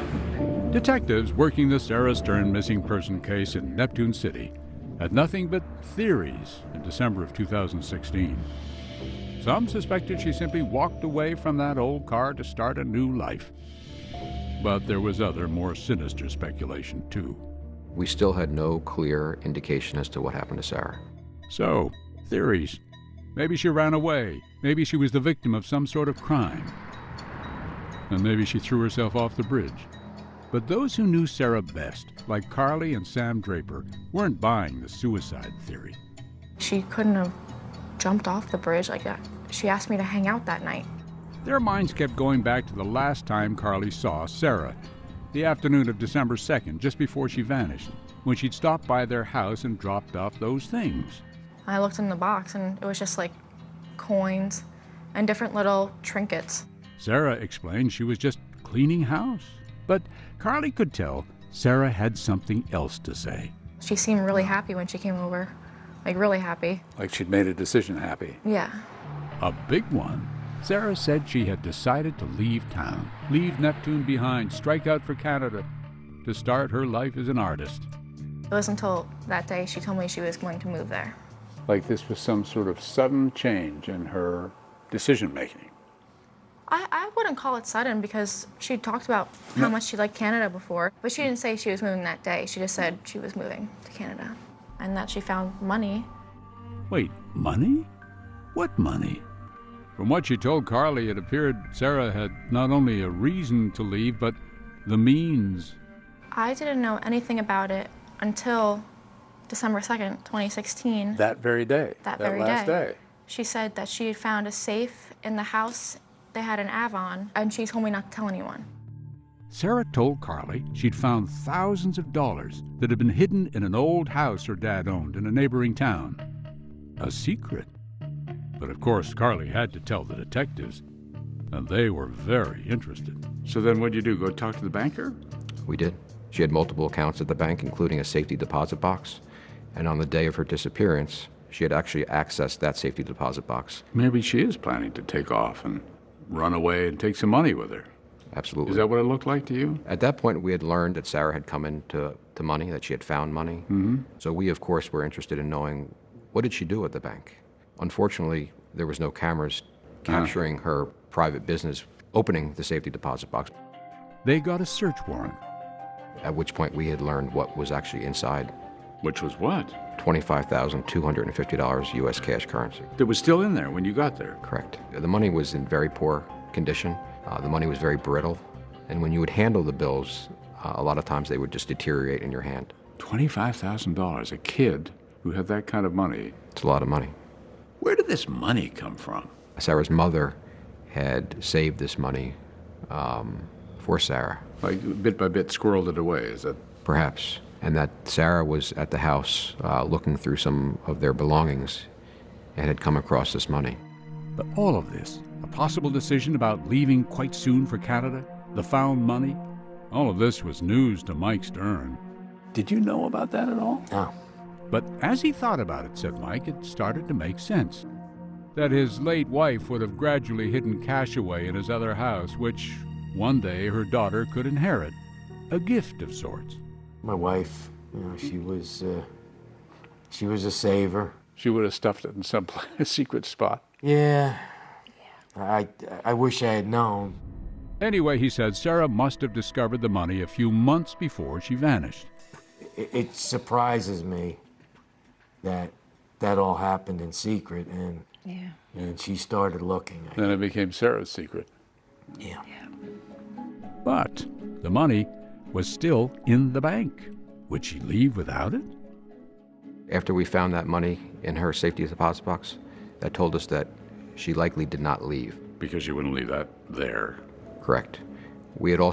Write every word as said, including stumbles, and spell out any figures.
Detectives working the Sarah Stern missing person case in Neptune City had nothing but theories in December of two thousand sixteen. Some suspected she simply walked away from that old car to start a new life. But there was other, more sinister speculation, too. We still had no clear indication as to what happened to Sarah. So, theories. Maybe she ran away. Maybe she was the victim of some sort of crime. And maybe she threw herself off the bridge. But those who knew Sarah best, like Carly and Sam Draper, weren't buying the suicide theory. She couldn't have jumped off the bridge like that. She asked me to hang out that night. Their minds kept going back to the last time Carly saw Sarah, the afternoon of December second, just before she vanished, when she'd stopped by their house and dropped off those things. I looked in the box, and it was just like coins and different little trinkets. Sarah explained she was just cleaning house. But Carly could tell Sarah had something else to say. She seemed really happy when she came over, like really happy. Like she'd made a decision happy. Yeah. A big one. Sarah said she had decided to leave town, leave Neptune behind, strike out for Canada, to start her life as an artist. It wasn't until that day she told me she was going to move there. Like this was some sort of sudden change in her decision-making. I, I wouldn't call it sudden because she talked about how No. much she liked Canada before, but she didn't say she was moving that day. She just said she was moving to Canada and that she found money. Wait, money? What money? From what she told Carly, it appeared Sarah had not only a reason to leave, but the means. I didn't know anything about it until December second, twenty sixteen. That very day. That, that very last day. day. She said that she had found a safe in the house. They had an Avon, and she told me not to tell anyone. Sarah told Carly she'd found thousands of dollars that had been hidden in an old house her dad owned in a neighboring town. A secret. But of course, Carly had to tell the detectives, and they were very interested. So then what'd you do, go talk to the banker? We did. She had multiple accounts at the bank, including a safety deposit box. And on the day of her disappearance, she had actually accessed that safety deposit box. Maybe she is planning to take off and run away and take some money with her. Absolutely. Is that what it looked like to you? At that point, we had learned that Sarah had come into to money, that she had found money. Mm-hmm. So we, of course, were interested in knowing, what did she do at the bank? Unfortunately, there was no cameras capturing her private business opening the safety deposit box. They got a search warrant. At which point we had learned what was actually inside. Which was what? twenty-five thousand two hundred fifty dollars U S cash currency. That was still in there when you got there? Correct. The money was in very poor condition. Uh, the money was very brittle. And when you would handle the bills, uh, a lot of times they would just deteriorate in your hand. twenty-five thousand dollars, a kid who had that kind of money. It's a lot of money. Where did this money come from? Sarah's mother had saved this money um, for Sarah. Like bit by bit squirreled it away, is that? Perhaps. And that Sarah was at the house uh, looking through some of their belongings and had come across this money. But all of this, a possible decision about leaving quite soon for Canada, the found money, all of this was news to Mike Stern. Did you know about that at all? No. But as he thought about it, said Mike, it started to make sense. That his late wife would have gradually hidden cash away in his other house, which one day her daughter could inherit. A gift of sorts. My wife, you know, she was, uh, she was a saver. She would have stuffed it in some secret spot. Yeah. I, I wish I had known. Anyway, he said Sarah must have discovered the money a few months before she vanished. It, it surprises me that that all happened in secret, and Yeah. and she started looking. Then it became Sarah's secret. Yeah. But the money was still in the bank. Would she leave without it? After we found that money in her safety deposit box, that told us that she likely did not leave. Because you wouldn't leave that there. Correct. We had also